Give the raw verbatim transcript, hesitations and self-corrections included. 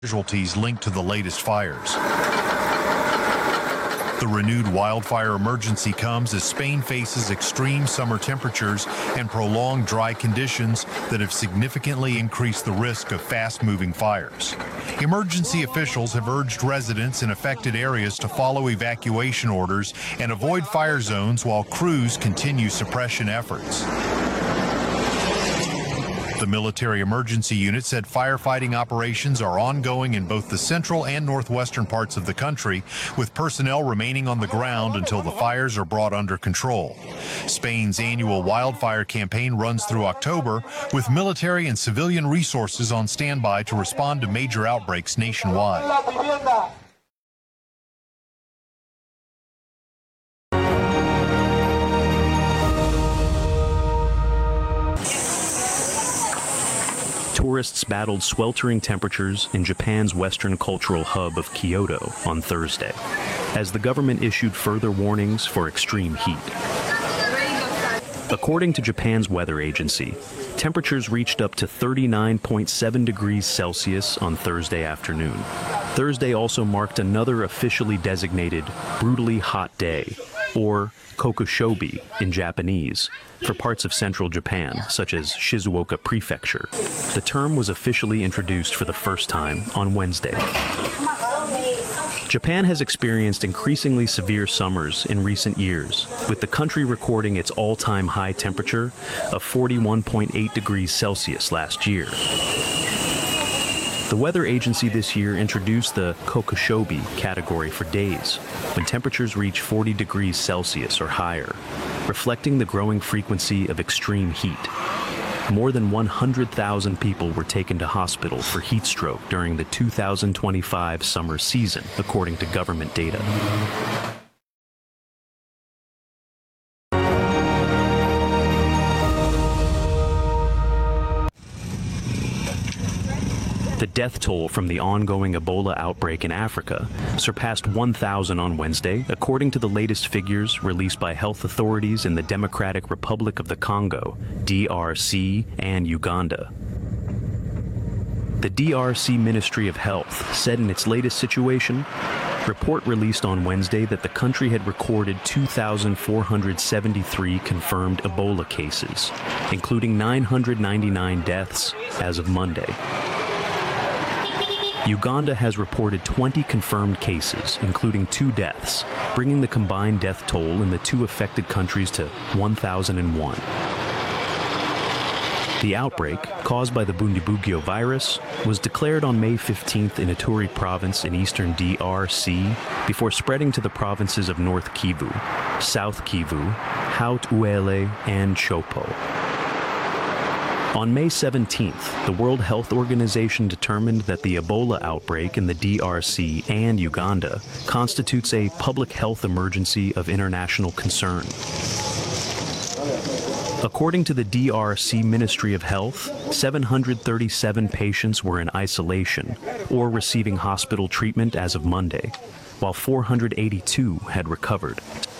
Casualties linked to the latest fires. The renewed wildfire emergency comes as Spain faces extreme summer temperatures and prolonged dry conditions that have significantly increased the risk of fast-moving fires. Emergency officials have urged residents in affected areas to follow evacuation orders and avoid fire zones while crews continue suppression efforts. The military emergency unit said firefighting operations are ongoing in both the central and northwestern parts of the country, with personnel remaining on the ground until the fires are brought under control. Spain's annual wildfire campaign runs through October, with military and civilian resources on standby to respond to major outbreaks nationwide. Tourists battled sweltering temperatures in Japan's western cultural hub of Kyoto on Thursday, as the government issued further warnings for extreme heat. According to Japan's weather agency, temperatures reached up to thirty-nine point seven degrees Celsius on Thursday afternoon. Thursday also marked another officially designated brutally hot day, or kokushobi in Japanese, for parts of central Japan, such as Shizuoka Prefecture. The term was officially introduced for the first time on Wednesday. Japan has experienced increasingly severe summers in recent years, with the country recording its all-time high temperature of forty-one point eight degrees Celsius last year. The weather agency this year introduced the kokushobi category for days, when temperatures reach forty degrees Celsius or higher, reflecting the growing frequency of extreme heat. More than one hundred thousand people were taken to hospital for heat stroke during the two thousand twenty-five summer season, according to government data. The death toll from the ongoing Ebola outbreak in Africa surpassed one thousand on Wednesday, according to the latest figures released by health authorities in the Democratic Republic of the Congo, D R C, and Uganda. The D R C Ministry of Health said in its latest situation report released on Wednesday that the country had recorded two thousand four hundred seventy-three confirmed Ebola cases, including nine hundred ninety-nine deaths as of Monday. Uganda has reported twenty confirmed cases, including two deaths, bringing the combined death toll in the two affected countries to one thousand one. The outbreak, caused by the Bundibugyo virus, was declared on May fifteenth in Ituri province in eastern D R C before spreading to the provinces of North Kivu, South Kivu, Haut-Uele, and Chopo. On May seventeenth, the World Health Organization determined that the Ebola outbreak in the D R C and Uganda constitutes a public health emergency of international concern. According to the D R C Ministry of Health, seven hundred thirty-seven patients were in isolation or receiving hospital treatment as of Monday, while four hundred eighty-two had recovered.